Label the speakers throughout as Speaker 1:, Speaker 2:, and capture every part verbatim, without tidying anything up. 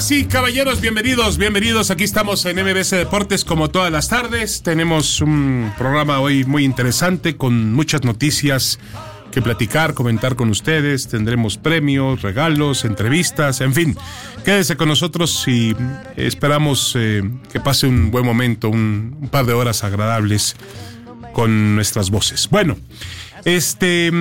Speaker 1: Damas y caballeros, bienvenidos, bienvenidos. Aquí estamos en M B C Deportes como todas las tardes. Tenemos un programa hoy muy interesante con muchas noticias que platicar, comentar con ustedes. Tendremos premios, regalos, entrevistas, en fin. Quédese con nosotros y esperamos eh, que pase un buen momento, un, un par de horas agradables con nuestras voces. Bueno, este...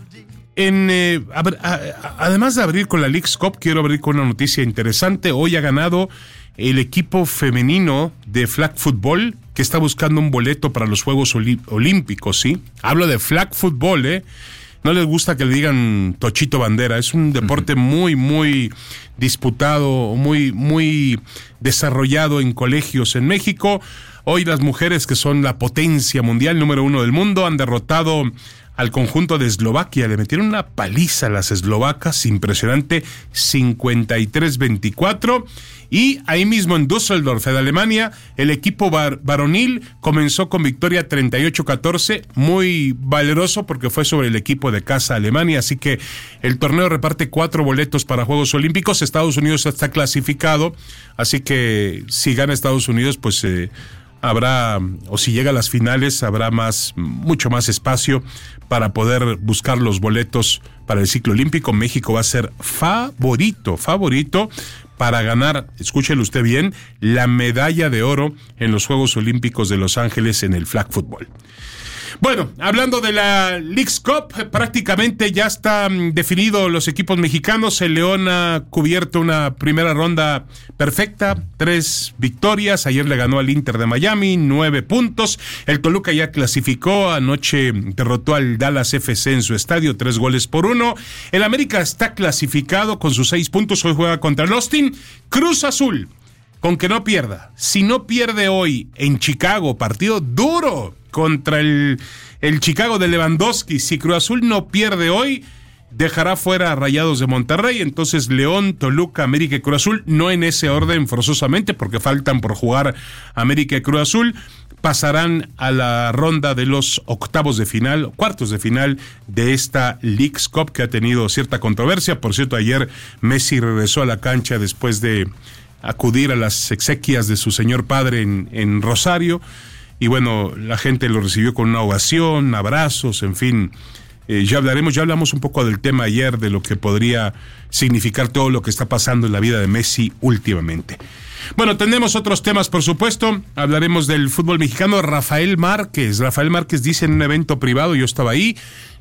Speaker 1: En, eh, a, a, además de abrir con la Leagues Cup, quiero abrir con una noticia interesante. Hoy ha ganado el equipo femenino de flag football que está buscando un boleto para los Juegos Oli- Olímpicos, ¿sí? Hablo de flag football, ¿eh? No les gusta que le digan Tochito Bandera. Es un deporte uh-huh. muy, muy disputado, muy, muy desarrollado en colegios en México. Hoy las mujeres, que son la potencia mundial número uno del mundo, han derrotado al conjunto de Eslovaquia. Le metieron una paliza a las eslovacas, impresionante, cincuenta y tres veinticuatro. Y ahí mismo en Düsseldorf, en Alemania, el equipo bar- varonil comenzó con victoria treinta y ocho catorce, muy valeroso porque fue sobre el equipo de casa Alemania. Así que el torneo reparte cuatro boletos para Juegos Olímpicos. Estados Unidos está clasificado, así que si gana Estados Unidos, pues eh, habrá, o si llega a las finales, habrá más, mucho más espacio para poder buscar los boletos para el ciclo olímpico. México va a ser favorito, favorito para ganar, escúchelo usted bien, la medalla de oro en los Juegos Olímpicos de Los Ángeles en el flag football. Bueno, hablando de la Leagues Cup, prácticamente ya están definidos los equipos mexicanos. El León ha cubierto una primera ronda perfecta, tres victorias. Ayer le ganó al Inter de Miami, nueve puntos. El Toluca ya clasificó, anoche derrotó al Dallas F C en su estadio, tres goles por uno. El América está clasificado con sus seis puntos, hoy juega contra el Austin. Cruz Azul, con que no pierda. Si no pierde hoy en Chicago, partido duro contra el, el Chicago de Lewandowski, si Cruz Azul no pierde hoy, dejará fuera a Rayados de Monterrey. Entonces León, Toluca, América y Cruz Azul, no en ese orden forzosamente, porque faltan por jugar América y Cruz Azul, pasarán a la ronda de los octavos de final, cuartos de final de esta Leagues Cup, que ha tenido cierta controversia. Por cierto, ayer Messi regresó a la cancha después de acudir a las exequias de su señor padre en, en Rosario. Y bueno, la gente lo recibió con una ovación, abrazos, en fin. Eh, ya hablaremos, ya hablamos un poco del tema ayer, de lo que podría significar todo lo que está pasando en la vida de Messi últimamente. Bueno, tenemos otros temas, por supuesto. Hablaremos del fútbol mexicano. Rafael Márquez. Rafael Márquez dice en un evento privado, yo estaba ahí,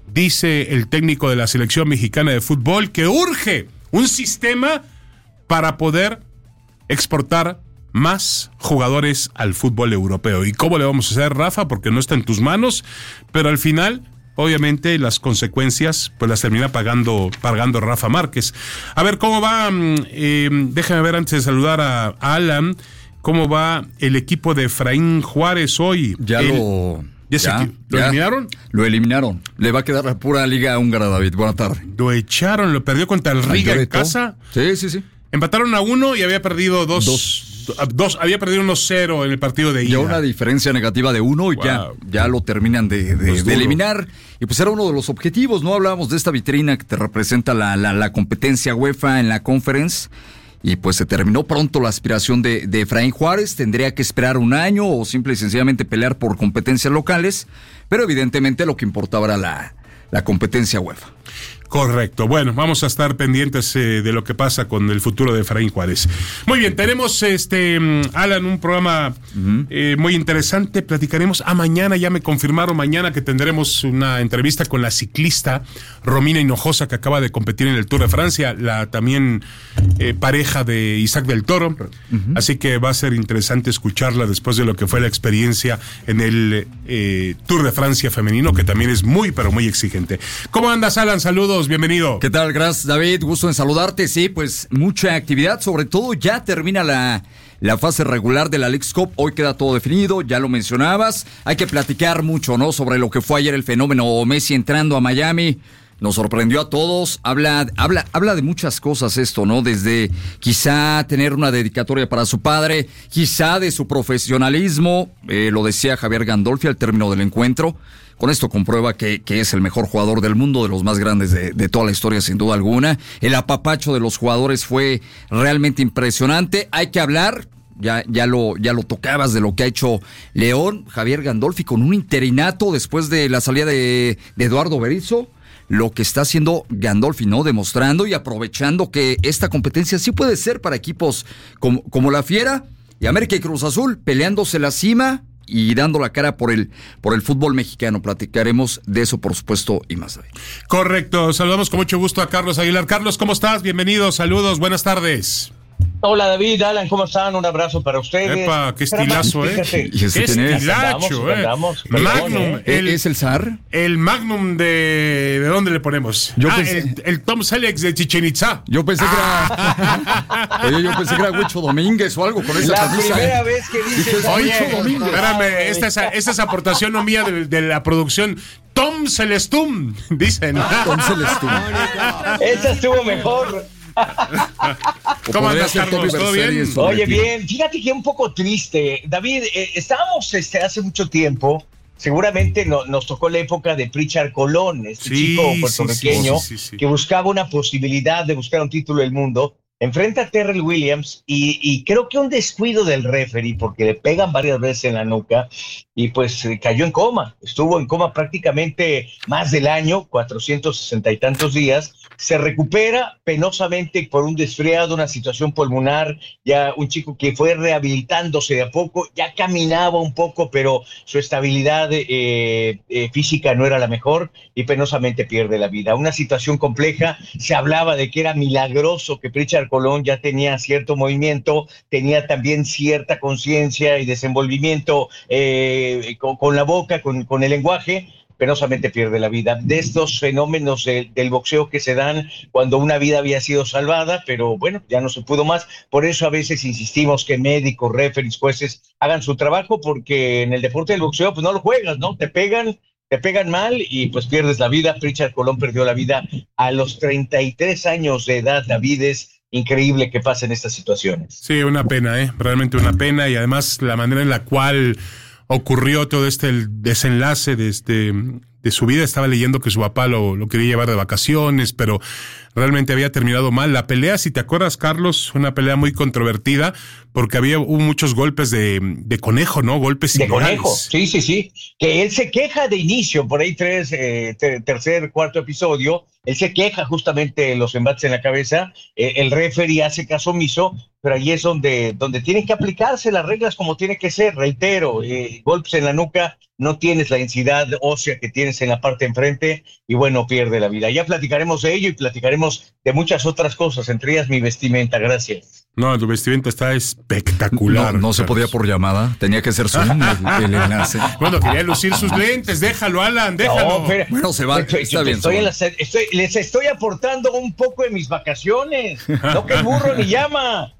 Speaker 1: dice el técnico de la selección mexicana de fútbol que urge un sistema para poder exportar más jugadores al fútbol europeo. ¿Y cómo le vamos a hacer, Rafa? Porque no está en tus manos, pero al final, obviamente, las consecuencias pues las termina pagando, pagando Rafa Márquez. A ver, ¿cómo va? Eh, déjame ver antes de saludar a, a Alan, ¿cómo va el equipo de Efraín Juárez hoy?
Speaker 2: Ya
Speaker 1: el,
Speaker 2: lo...
Speaker 1: ¿Ya,
Speaker 2: ya,
Speaker 1: se, ¿Lo
Speaker 2: ya,
Speaker 1: eliminaron?
Speaker 2: Lo eliminaron. Le va a quedar la pura liga húngara, David. Buena tarde.
Speaker 1: Lo echaron, lo perdió contra el Riga en casa.
Speaker 2: Sí, sí, sí.
Speaker 1: Empataron a uno y había perdido dos... dos. Dos, había perdido uno cero en el partido de ida.
Speaker 2: Ya una diferencia negativa de uno y wow. ya, ya lo terminan de, de, de eliminar. Y pues era uno de los objetivos, ¿no? Hablábamos de esta vitrina que te representa la, la, la competencia UEFA en la Conference. Y pues se terminó pronto la aspiración de, de Efraín Juárez. Tendría que esperar un año o simple y sencillamente pelear por competencias locales. Pero evidentemente lo que importaba era la, la competencia UEFA.
Speaker 1: Correcto. Bueno, vamos a estar pendientes eh, de lo que pasa con el futuro de Efraín Juárez. Muy bien, tenemos, este Alan, un programa uh-huh. eh, muy interesante. Platicaremos a ah, mañana, ya me confirmaron mañana que tendremos una entrevista con la ciclista Romina Hinojosa, que acaba de competir en el Tour de Francia, la también eh, pareja de Isaac del Toro. Uh-huh. Así que va a ser interesante escucharla después de lo que fue la experiencia en el eh, Tour de Francia femenino, que también es muy, pero muy exigente. ¿Cómo andas, Alan? Saludos. Bienvenido.
Speaker 2: ¿Qué tal? Gracias, David. Gusto en saludarte. Sí, pues mucha actividad. Sobre todo ya termina la, la fase regular de la Leagues Cup. Hoy queda todo definido, ya lo mencionabas. Hay que platicar mucho, ¿no? Sobre lo que fue ayer el fenómeno Messi entrando a Miami. Nos sorprendió a todos. Habla, habla, habla de muchas cosas esto, ¿no? Desde quizá tener una dedicatoria para su padre, quizá de su profesionalismo. Eh, lo decía Javier Gandolfi al término del encuentro. con esto comprueba que, que es el mejor jugador del mundo, de los más grandes de, de toda la historia, sin duda alguna. El apapacho de los jugadores fue realmente impresionante. Hay que hablar, ya, ya, lo, ya lo tocabas, de lo que ha hecho León, Javier Gandolfi, con un interinato después de la salida de, de Eduardo Berizzo. Lo que está haciendo Gandolfi, ¿no? Demostrando y aprovechando que esta competencia sí puede ser para equipos como, como la Fiera y América y Cruz Azul, peleándose la cima y dando la cara por el, por el fútbol mexicano. Platicaremos de eso, por supuesto, y más.
Speaker 1: Correcto. Saludamos con mucho gusto a Carlos Aguilar. Carlos, ¿cómo estás? Bienvenido, saludos, buenas tardes.
Speaker 3: Hola David, Alan, ¿cómo están? Un abrazo para ustedes.
Speaker 1: Epa, qué estilazo, ¿eh?
Speaker 2: ¿Y ese
Speaker 1: qué estilacho, eh.
Speaker 3: Andamos,
Speaker 1: Magnum.
Speaker 3: eh.
Speaker 1: El,
Speaker 2: ¿Es el zar?
Speaker 1: El Magnum de... ¿De dónde le ponemos?
Speaker 2: Yo
Speaker 1: ah,
Speaker 2: pensé...
Speaker 1: el, el Tom Selleck de Chichen Itza.
Speaker 2: Yo pensé que era... Oye, yo pensé que era Huicho Domínguez o algo con esa
Speaker 3: La
Speaker 2: camisa.
Speaker 3: primera vez que dices...
Speaker 1: Oye,
Speaker 2: Domínguez.
Speaker 1: espérame, esta es, esta es aportación no mía de, de la producción. Tom Celestum, dicen.
Speaker 2: Tom Celestum.
Speaker 3: Esa estuvo mejor.
Speaker 1: ¿Cómo andas, Carlos? ¿Todo bien?
Speaker 3: Oye, bien. Fíjate que un poco triste. David, eh, estábamos este, hace mucho tiempo, seguramente no, nos tocó la época de Pritchard Colón, este
Speaker 1: sí,
Speaker 3: chico puertorriqueño
Speaker 1: sí, sí, sí, sí.
Speaker 3: que buscaba una posibilidad de buscar un título del mundo. Enfrenta a Terrell Williams y, y creo que un descuido del referee, porque le pegan varias veces en la nuca y pues eh, cayó en coma. Estuvo en coma prácticamente más del año, cuatrocientos sesenta y tantos días. Se recupera penosamente por un resfriado, una situación pulmonar, ya un chico que fue rehabilitándose de a poco, ya caminaba un poco, pero su estabilidad eh, eh, física no era la mejor y penosamente pierde la vida. Una situación compleja. Se hablaba de que era milagroso que Pritchard Colón ya tenía cierto movimiento, tenía también cierta conciencia y desenvolvimiento eh, con, con la boca, con, con el lenguaje. Penosamente pierde la vida. De estos fenómenos de, del boxeo que se dan cuando una vida había sido salvada, pero bueno, ya no se pudo más. Por eso a veces insistimos que médicos, referees, jueces hagan su trabajo, porque en el deporte del boxeo pues no lo juegas, ¿no? Te pegan, te pegan mal y pues pierdes la vida. Pritchard Colón perdió la vida a los treinta y tres años de edad. David, es increíble que pasen estas situaciones.
Speaker 1: Sí, una pena, ¿eh? Realmente una pena, y además la manera en la cual ocurrió todo este el desenlace de este de su vida. Estaba leyendo que su papá lo, lo quería llevar de vacaciones, pero realmente había terminado mal. La pelea, si te acuerdas, Carlos, una pelea muy controvertida, porque había hubo muchos golpes de, de conejo, ¿no? Golpes
Speaker 3: de
Speaker 1: ilegales.
Speaker 3: conejo, sí, sí, sí. Que él se queja de inicio, por ahí tres, eh, ter, tercer, cuarto episodio, él se queja justamente de los embates en la cabeza, eh, el referee hace caso omiso, pero ahí es donde, donde tienen que aplicarse las reglas como tiene que ser. Reitero, eh, golpes en la nuca, no tienes la densidad ósea que tienes en la parte enfrente y bueno, pierde la vida. Ya platicaremos de ello y platicaremos de muchas otras cosas, entre ellas mi vestimenta. Gracias.
Speaker 1: No, tu vestimenta está espectacular.
Speaker 2: No, no se podía por llamada, tenía que ser Zoom el, el enlace.
Speaker 1: Bueno, quería lucir sus lentes, déjalo, Alan, déjalo.
Speaker 3: No, pero,
Speaker 2: bueno, se va,
Speaker 3: estoy,
Speaker 2: está bien.
Speaker 3: Estoy en las, estoy, les estoy aportando un poco de mis vacaciones, no que el burro ni llama.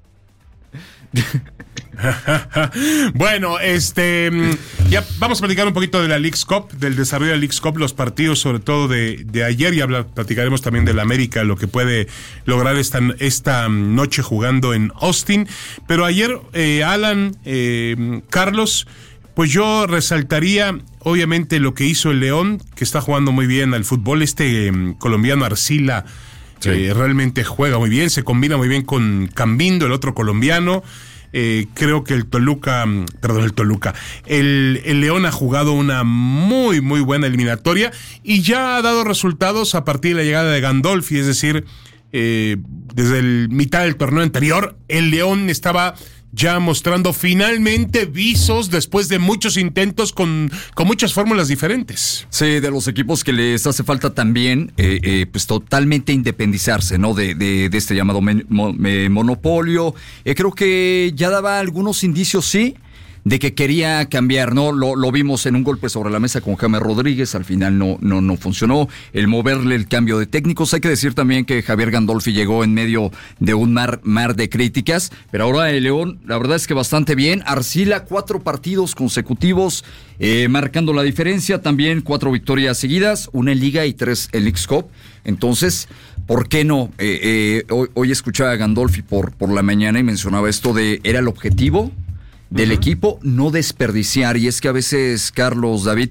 Speaker 1: Bueno, este ya vamos a platicar un poquito de la Leagues Cup, del desarrollo de la Leagues Cup, los partidos sobre todo de, de ayer, y habla, platicaremos también del América, lo que puede lograr esta, esta noche jugando en Austin. Pero ayer, eh, Alan, eh, Carlos, pues yo resaltaría obviamente lo que hizo el León, que está jugando muy bien al fútbol, este eh, colombiano Arcila. Sí. Eh, realmente juega muy bien, se combina muy bien con Cambindo, el otro colombiano. Eh, creo que el Toluca, perdón, el Toluca, el, el León ha jugado una muy, muy buena eliminatoria y ya ha dado resultados a partir de la llegada de Gandolfi, es decir, eh, desde el mitad del torneo anterior, el León estaba ya mostrando finalmente visos después de muchos intentos con, con muchas fórmulas diferentes.
Speaker 2: Sí, de los equipos que les hace falta también, eh, eh, pues totalmente independizarse, ¿no? De, de, de este llamado men, mo, eh, monopolio. Eh, creo que ya daba algunos indicios, sí, de que quería cambiar, ¿no? Lo, lo vimos en un golpe sobre la mesa con James Rodríguez, al final no, no, no funcionó. El moverle el cambio de técnicos. Hay que decir también que Javier Gandolfi llegó en medio de un mar, mar de críticas, pero ahora el León, la verdad es que bastante bien. Arcila, cuatro partidos consecutivos, eh, marcando la diferencia. También cuatro victorias seguidas, una en Liga y tres en Leagues Cup. Entonces, ¿por qué no? Eh, eh, hoy, hoy escuchaba a Gandolfi por, por la mañana y mencionaba esto de, ¿era el objetivo del uh-huh. equipo no desperdiciar? Y es que a veces, Carlos, David,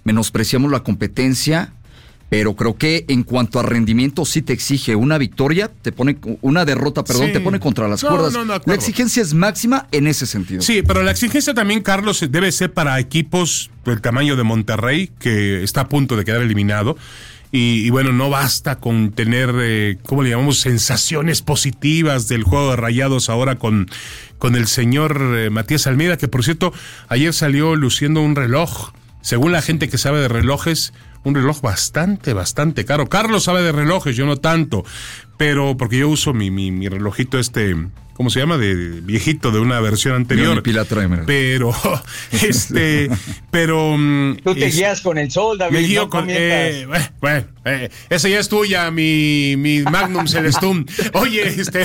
Speaker 2: menospreciamos la competencia, pero creo que en cuanto a rendimiento sí te exige una victoria, te pone una derrota, perdón, sí. te pone contra las
Speaker 1: no,
Speaker 2: cuerdas.
Speaker 1: No, no,
Speaker 2: la exigencia es máxima en ese sentido.
Speaker 1: Sí, pero la exigencia también, Carlos, debe ser para equipos del tamaño de Monterrey, que está a punto de quedar eliminado. Y, y bueno, no basta con tener, eh, ¿cómo le llamamos? Sensaciones positivas del juego de Rayados ahora con, con el señor eh, Matías Almeida, que por cierto, ayer salió luciendo un reloj, según la gente que sabe de relojes, un reloj bastante, bastante caro. Carlos sabe de relojes, yo no tanto, pero porque yo uso mi, mi, mi relojito este, ¿cómo se llama? De viejito, de una versión anterior.
Speaker 2: Mi pila tráeme.
Speaker 1: Pero, este, pero...
Speaker 3: Tú te
Speaker 1: es,
Speaker 3: guías con el sol, David.
Speaker 1: Me guío
Speaker 3: no
Speaker 1: con... Eh, bueno, eh, esa ya es tuya, mi, mi Magnum Celestum. Oye, este...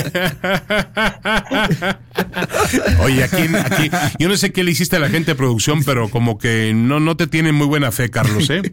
Speaker 1: Oye, aquí, aquí... Yo no sé qué le hiciste a la gente de producción, pero como que no, no te tienen muy buena fe, Carlos, ¿eh?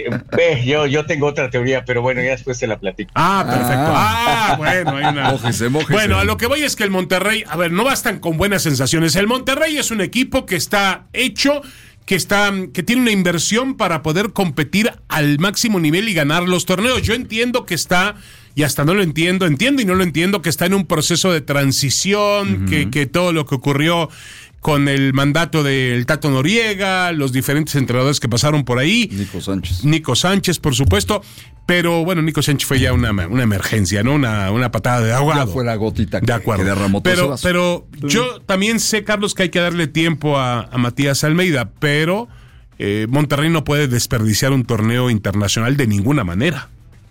Speaker 3: Ve, yo, yo tengo otra teoría, pero bueno, ya después te la platico.
Speaker 1: Ah, perfecto. Ah, ah bueno, hay una...
Speaker 2: Mójese, mójese.
Speaker 1: Bueno, a lo que voy es que el Monterrey, a ver, no bastan con buenas sensaciones. El Monterrey es un equipo que está hecho, que está, que tiene una inversión para poder competir al máximo nivel y ganar los torneos. Yo entiendo que está, y hasta no lo entiendo, entiendo y no lo entiendo, que está en un proceso de transición, uh-huh. que, que todo lo que ocurrió con el mandato del Tato Noriega, los diferentes entrenadores que pasaron por ahí.
Speaker 2: Nico Sánchez.
Speaker 1: Nico Sánchez, por supuesto. Pero bueno, Nico Sánchez fue ya una, una emergencia, ¿no? Una, una patada de ahogado.
Speaker 2: Ya fue la gotita que,
Speaker 1: de acuerdo.
Speaker 2: que derramó todo
Speaker 1: pero,
Speaker 2: ese vaso.
Speaker 1: Pero sí. Yo también sé, Carlos, que hay que darle tiempo a, a Matías Almeida, pero eh, Monterrey no puede desperdiciar un torneo internacional de ninguna manera.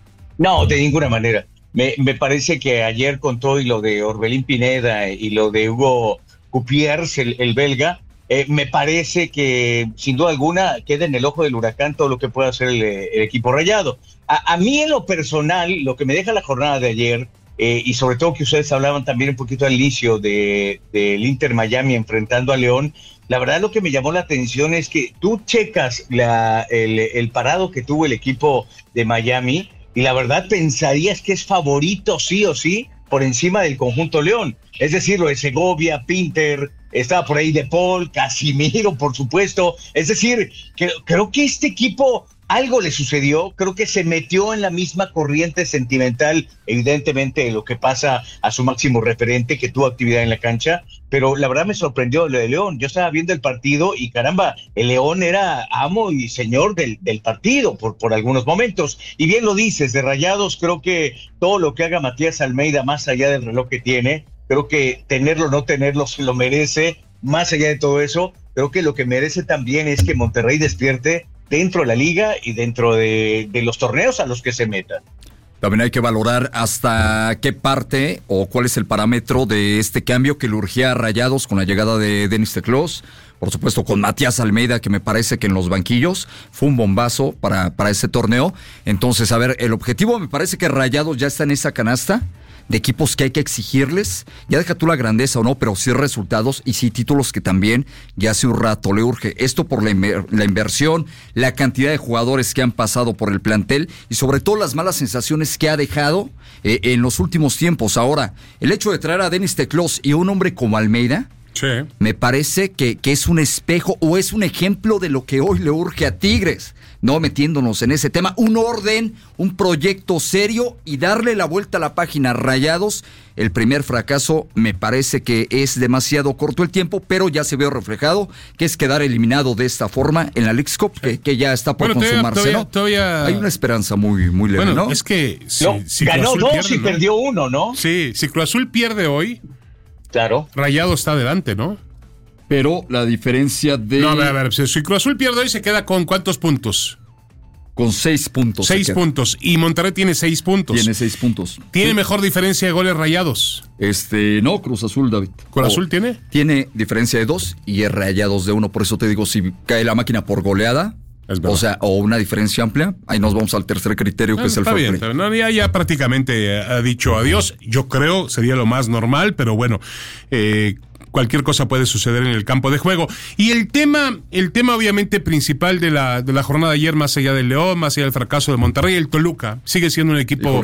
Speaker 3: No, de ninguna manera. Me, me parece que ayer con todo y lo de Orbelín Pineda y lo de Hugo Cupiers, el, el belga, eh, me parece que sin duda alguna queda en el ojo del huracán todo lo que pueda hacer el, el equipo Rayado. A, a mí en lo personal, lo que me deja la jornada de ayer, eh, y sobre todo que ustedes hablaban también un poquito al inicio de, del Inter Miami enfrentando a León, la verdad lo que me llamó la atención es que tú checas la, el, el parado que tuvo el equipo de Miami y la verdad pensarías que es favorito sí o sí por encima del conjunto León. Es decir, lo de Segovia, Pinter, estaba por ahí De Paul, Casimiro, por supuesto. Es decir, que, creo que este equipo algo le sucedió, creo que se metió en la misma corriente sentimental, evidentemente, de lo que pasa a su máximo referente, que tuvo actividad en la cancha, pero la verdad me sorprendió lo de León. Yo estaba viendo el partido y caramba, el León era amo y señor del, del partido por, por algunos momentos. Y bien lo dices, de Rayados, creo que todo lo que haga Matías Almeida, más allá del reloj que tiene, creo que tenerlo o no tenerlo se lo merece. Más allá de todo eso, creo que lo que merece también es que Monterrey despierte dentro de la liga y dentro de, de los torneos a los que se metan.
Speaker 2: También hay que valorar hasta qué parte o cuál es el parámetro de este cambio que le urgía a Rayados con la llegada de Denis Teclós. Por supuesto, con Matías Almeida, que me parece que en los banquillos fue un bombazo para, para ese torneo. Entonces, a ver, el objetivo me parece que Rayados ya está en esa canasta de equipos que hay que exigirles, ya deja tú la grandeza o no, pero sí resultados y sí títulos que también ya hace un rato le urge. Esto por la, inver- la inversión, la cantidad de jugadores que han pasado por el plantel y sobre todo las malas sensaciones que ha dejado eh, en los últimos tiempos. Ahora, el hecho de traer a Denis Teclós y a un hombre como Almeida,
Speaker 1: sí,
Speaker 2: me parece que, que es un espejo o es un ejemplo de lo que hoy le urge a Tigres, no metiéndonos en ese tema, un orden, un proyecto serio y darle la vuelta a la página. Rayados, el primer fracaso me parece que es demasiado corto el tiempo, pero ya se veo reflejado que es quedar eliminado de esta forma en la Leagues Cup, que, que ya está por
Speaker 1: bueno,
Speaker 2: consumarse,
Speaker 1: todavía,
Speaker 2: ¿no?
Speaker 1: todavía...
Speaker 2: Hay una esperanza muy, muy leve,
Speaker 1: bueno,
Speaker 2: ¿no?
Speaker 1: es que si,
Speaker 3: no,
Speaker 1: si
Speaker 3: ganó
Speaker 1: Cruz Azul
Speaker 3: dos
Speaker 1: pierde,
Speaker 3: y
Speaker 1: ¿no?
Speaker 3: perdió uno, ¿no?
Speaker 1: Sí, si Cruz Azul pierde hoy,
Speaker 3: claro,
Speaker 1: Rayado está adelante, ¿no?
Speaker 2: Pero la diferencia de...
Speaker 1: No, a ver, a ver, si Cruz Azul pierde hoy se queda con ¿cuántos puntos?
Speaker 2: Con seis puntos.
Speaker 1: Seis puntos. Y Monterrey tiene seis puntos.
Speaker 2: Tiene seis puntos.
Speaker 1: ¿Tiene
Speaker 2: sí.
Speaker 1: mejor diferencia de goles Rayados?
Speaker 2: Este, no, Cruz Azul, David.
Speaker 1: ¿Cruz
Speaker 2: oh,
Speaker 1: Azul tiene?
Speaker 2: Tiene diferencia de dos y es Rayados de uno. Por eso te digo, si cae la máquina por goleada, o sea, o una diferencia amplia, ahí nos vamos al tercer criterio, que
Speaker 1: ah,
Speaker 2: es el
Speaker 1: está bien, está bien. No, ya, ya prácticamente ha dicho adiós. Yo creo sería lo más normal, pero bueno, eh, cualquier cosa puede suceder en el campo de juego. Y el tema, el tema obviamente principal de la, de la jornada de ayer, más allá del León, más allá del fracaso de Monterrey, el Toluca sigue siendo un equipo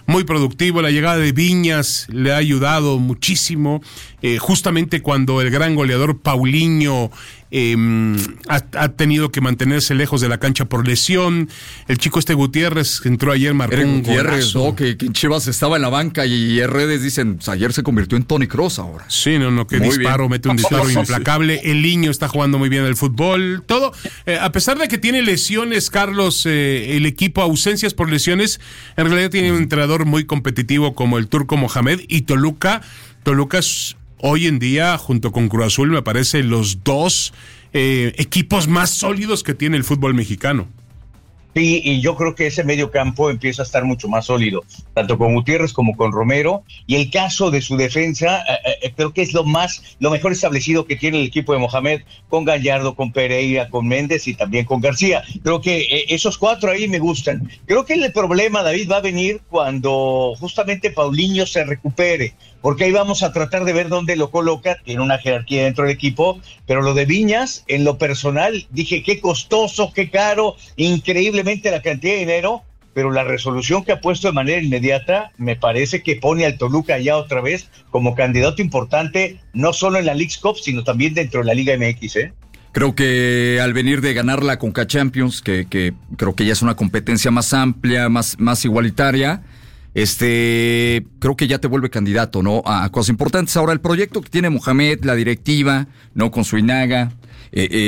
Speaker 1: muy productivo. La llegada de Viñas le ha ayudado muchísimo, eh, justamente cuando el gran goleador Paulinho eh, ha, ha tenido que mantenerse lejos de la cancha por lesión. El chico este Gutiérrez que entró ayer, marcó
Speaker 2: Era
Speaker 1: un
Speaker 2: Gutiérrez,
Speaker 1: golazo.
Speaker 2: ¿no? Que, que Chivas estaba en la banca y en redes dicen, pues, ayer se convirtió en Tony Kroos ahora.
Speaker 1: Sí, no, no, que
Speaker 2: Muy
Speaker 1: disparo,
Speaker 2: bien.
Speaker 1: mete un disparo
Speaker 2: Sí, sí,
Speaker 1: implacable. El niño está jugando muy bien el fútbol. Todo, eh, a pesar de que tiene lesiones, Carlos, eh, el equipo, ausencias por lesiones, en realidad tiene un entrenador muy competitivo como el turco Mohamed, y Toluca, Toluca es hoy en día, junto con Cruz Azul, me parece los dos eh, equipos más sólidos que tiene el fútbol mexicano.
Speaker 3: Sí, y yo creo que ese medio campo empieza a estar mucho más sólido, tanto con Gutiérrez como con Romero, y el caso de su defensa, eh, eh, creo que es lo más, lo mejor establecido que tiene el equipo de Mohamed, con Gallardo, con Pereira, con Méndez y también con García. Creo que eh, esos cuatro ahí me gustan. Creo que el problema, David, va a venir cuando justamente Paulinho se recupere, porque ahí vamos a tratar de ver dónde lo coloca. Tiene una jerarquía dentro del equipo, pero lo de Viñas, en lo personal, dije qué costoso, qué caro, increíblemente la cantidad de dinero, pero la resolución que ha puesto de manera inmediata me parece que pone al Toluca ya otra vez como candidato importante, no solo en la Leagues Cup, sino también dentro de la Liga M X, ¿eh?
Speaker 2: Creo que al venir de ganar la Conca Champions, que, que creo que ya es una competencia más amplia, más, más igualitaria, este, creo que ya te vuelve candidato, ¿no? A, a cosas importantes. Ahora, el proyecto que tiene Mohamed, la directiva, ¿no? Con Suinaga, eh, eh,